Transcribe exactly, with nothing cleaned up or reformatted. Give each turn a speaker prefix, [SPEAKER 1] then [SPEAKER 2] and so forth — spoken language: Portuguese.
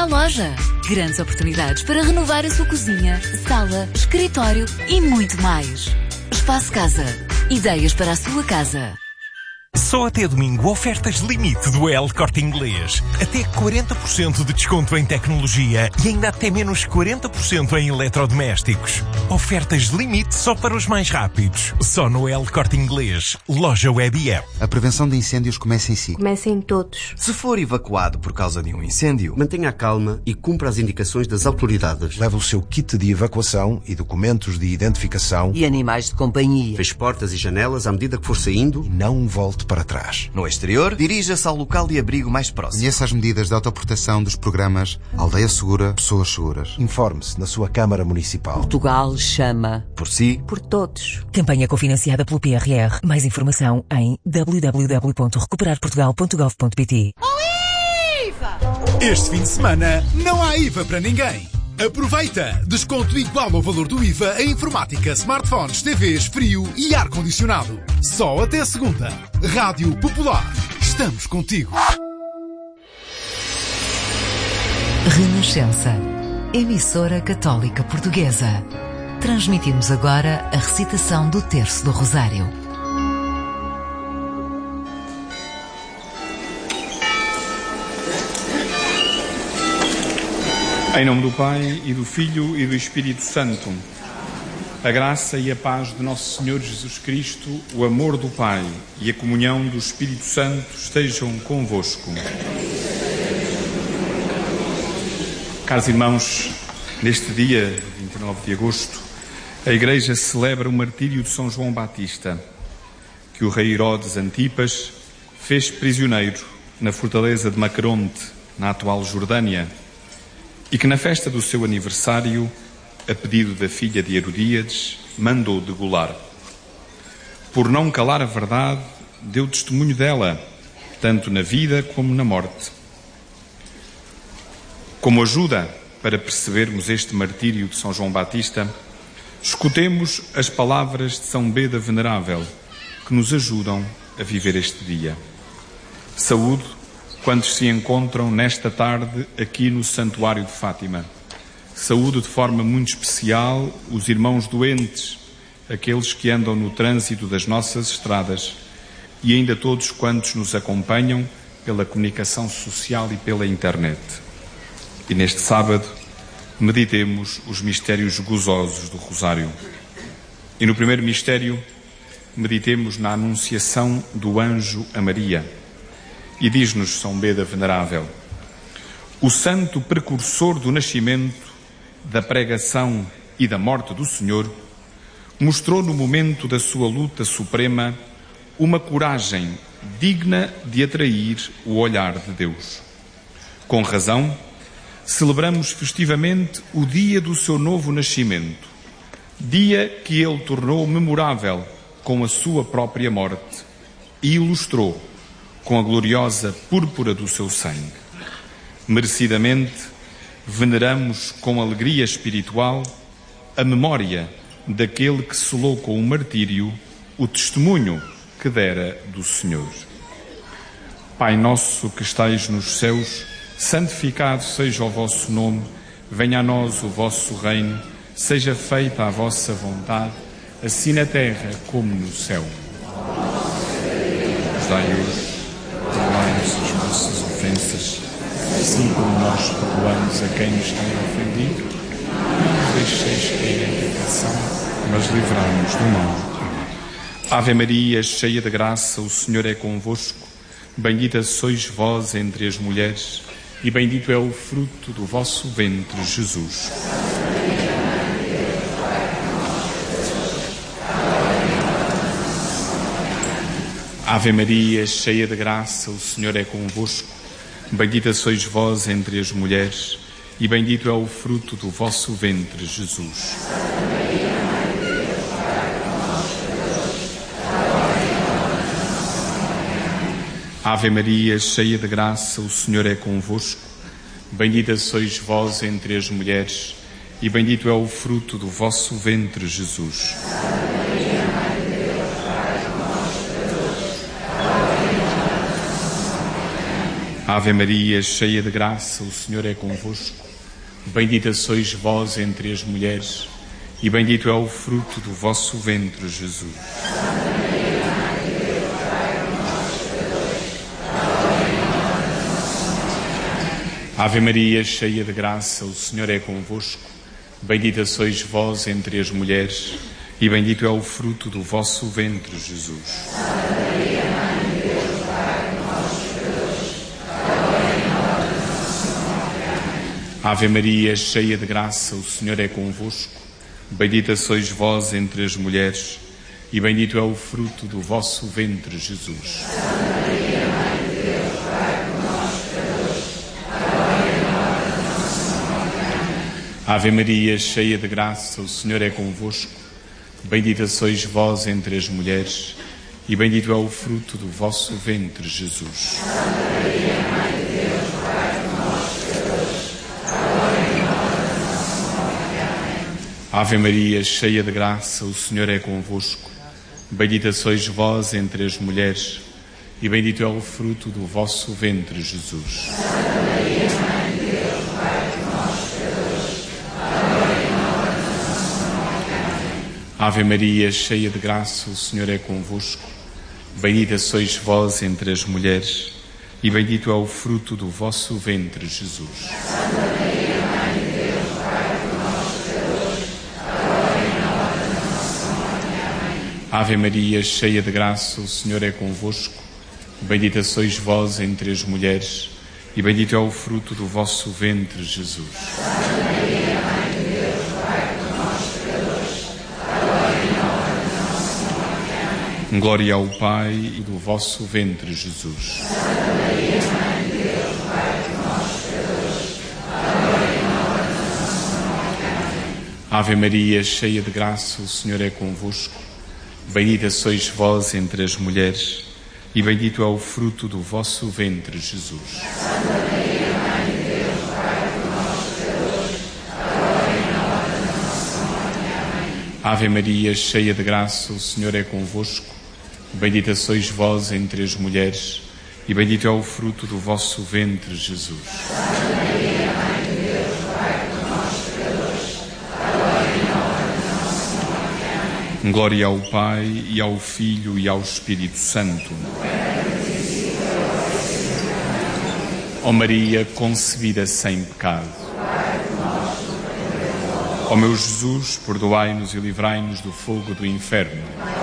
[SPEAKER 1] loja. Grandes oportunidades para renovar a sua cozinha, sala, escritório e muito mais. Espaço Casa. Ideias para a sua casa.
[SPEAKER 2] Só até domingo, ofertas limite do El Corte Inglês. Até quarenta por cento de desconto em tecnologia e ainda até menos quarenta por cento em eletrodomésticos. Ofertas limite só para os mais rápidos. Só no El Corte Inglês. Loja web e app.
[SPEAKER 3] A prevenção de incêndios começa em si.
[SPEAKER 4] Começa em todos.
[SPEAKER 5] Se for evacuado por causa de um incêndio,
[SPEAKER 6] mantenha a calma e cumpra as indicações das autoridades.
[SPEAKER 7] Leve o seu kit de evacuação e documentos de identificação.
[SPEAKER 8] E animais de companhia.
[SPEAKER 6] Feche portas e janelas à medida que for saindo.
[SPEAKER 7] E não volte para trás.
[SPEAKER 5] No exterior, dirija-se ao local de abrigo mais próximo.
[SPEAKER 3] Conheça as medidas de autoproteção dos programas Aldeia Segura, Pessoas Seguras.
[SPEAKER 7] Informe-se na sua Câmara Municipal.
[SPEAKER 8] Portugal chama.
[SPEAKER 5] Por si.
[SPEAKER 4] Por todos.
[SPEAKER 9] Campanha cofinanciada pelo P R R. Mais informação em w w w ponto recuperar portugal ponto gov ponto p t.
[SPEAKER 10] Oh, I V A! Este fim de semana não há I V A para ninguém. Aproveita! Desconto igual ao valor do I V A em informática, smartphones, T Vs, frio e ar-condicionado. Só até segunda. Rádio Popular. Estamos contigo.
[SPEAKER 1] Renascença. Emissora Católica Portuguesa. Transmitimos agora a recitação do Terço do Rosário.
[SPEAKER 11] Em nome do Pai, e do Filho, e do Espírito Santo, a graça e a paz de Nosso Senhor Jesus Cristo, o amor do Pai e a comunhão do Espírito Santo estejam convosco. Caros irmãos, neste dia, vinte e nove de agosto, a Igreja celebra o martírio de São João Batista, que o rei Herodes Antipas fez prisioneiro na fortaleza de Macaronte, na atual Jordânia, e que na festa do seu aniversário, a pedido da filha de Herodíades, mandou degolar. Por não calar a verdade, deu testemunho dela, tanto na vida como na morte. Como ajuda para percebermos este martírio de São João Batista, escutemos as palavras de São Beda Venerável, que nos ajudam a viver este dia. Saúde quantos se encontram nesta tarde aqui no Santuário de Fátima. Saúde de forma muito especial os irmãos doentes, aqueles que andam no trânsito das nossas estradas, e ainda todos quantos nos acompanham pela comunicação social e pela internet. E neste sábado meditemos os mistérios gozosos do Rosário. E no primeiro mistério meditemos na anunciação do anjo a Maria. E diz-nos São Beda Venerável: o santo precursor do nascimento, da pregação e da morte do Senhor, mostrou no momento da sua luta suprema uma coragem digna de atrair o olhar de Deus. Com razão, celebramos festivamente o dia do seu novo nascimento, dia que ele tornou memorável com a sua própria morte e ilustrou com a gloriosa púrpura do seu sangue. Merecidamente, veneramos com alegria espiritual a memória daquele que selou com o martírio o testemunho que dera do Senhor. Pai nosso que estais nos céus, santificado seja o vosso nome, venha a nós o vosso reino, seja feita a vossa vontade, assim na terra como no céu. Nos dai hoje, perdoai-nos as nossas ofensas, assim como nós perdoamos a quem nos tem ofendido. Não nos deixeis cair em tentação, mas livrai-nos do mal. Ave Maria, cheia de graça, o Senhor é convosco. Bendita sois vós entre as mulheres, e bendito é o fruto do vosso ventre, Jesus. Ave Maria, cheia de graça, o Senhor é convosco. Bendita sois vós entre as mulheres, e bendito é o fruto do vosso ventre, Jesus. Ave Maria, cheia de graça, o Senhor é convosco. Bendita sois vós entre as mulheres, e bendito é o fruto do vosso ventre, Jesus. Ave Maria, cheia de graça, o Senhor é convosco. Bendita sois vós entre as mulheres, e bendito é o fruto do vosso ventre, Jesus. Ave Maria, cheia de graça, o Senhor é convosco. Bendita sois vós entre as mulheres, e bendito é o fruto do vosso ventre, Jesus. Ave Maria, cheia de graça, o Senhor é convosco. Bendita sois vós entre as mulheres, e bendito é o fruto do vosso ventre, Jesus. Ave Maria, cheia de graça, o Senhor é convosco. Bendita sois vós entre as mulheres, e bendito é o fruto do vosso ventre, Jesus. Ave Maria, cheia de graça, o Senhor é convosco. Bendita sois vós entre as mulheres, e bendito é o fruto do vosso ventre, Jesus. Ave Maria, cheia de graça, o Senhor é convosco. Bendita sois vós entre as mulheres, e bendito é o fruto do vosso ventre, Jesus. Ave Maria, cheia de graça, o Senhor é convosco. Bendita sois vós entre as mulheres, e bendito é o fruto do vosso ventre, Jesus. Glória ao Pai e do vosso ventre, Jesus. Ave Maria, cheia de graça, o Senhor é convosco. Bendita sois vós entre as mulheres, e bendito é o fruto do vosso ventre, Jesus. Ave Maria, cheia de graça, o Senhor é convosco. Bendita sois vós entre as mulheres, e bendito é o fruto do vosso ventre, Jesus. Glória ao Pai, e ao Filho, e ao Espírito Santo. Ó Maria, concebida sem pecado. Ó meu Jesus, perdoai-nos e livrai-nos do fogo do inferno.